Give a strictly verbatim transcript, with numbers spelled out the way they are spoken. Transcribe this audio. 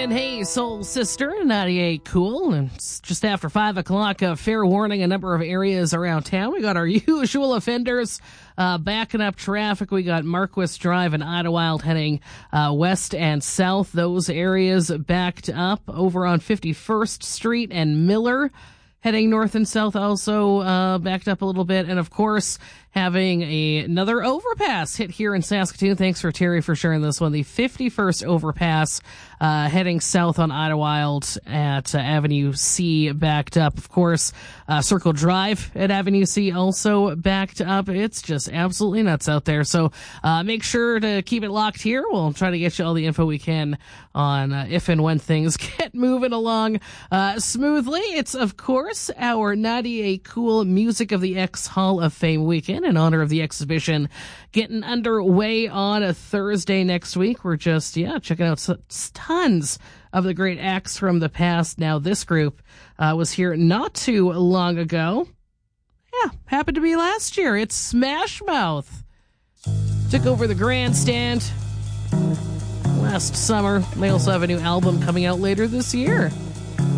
And hey, Soul Sister, ninety-eight Cool. And it's just after five o'clock. Uh, fair warning, a number of areas around town. We got our usual offenders uh, backing up traffic. We got Marquis Drive and Idlewild heading uh, west and south. Those areas backed up over on fifty-first Street and Miller. Heading north and south also uh, backed up a little bit. And, of course, having a, another overpass hit here in Saskatoon. Thanks for Terry for sharing this one. The fifty-first overpass uh, heading south on Idlewild at uh, Avenue C backed up. Of course, uh, Circle Drive at Avenue C also backed up. It's just absolutely nuts out there. So uh, make sure to keep it locked here. We'll try to get you all the info we can on uh, if and when things get moving along uh, smoothly. It's, of course, our ninety-eight Cool Music of the X Hall of Fame weekend in honor of the exhibition getting underway on a Thursday next week. We're just, yeah, checking out tons of the great acts from the past. Now, this group uh, was here not too long ago. Yeah, happened to be last year. It's Smash Mouth. Took over the grandstand last summer. They also have a new album coming out later this year.